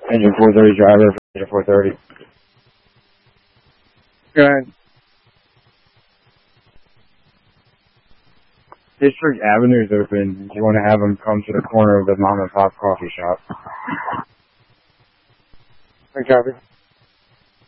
Engine 430 driver, engine 430. Go ahead. District Avenue is open. Do you want to have them come to the corner of the mom and pop coffee shop? I copy.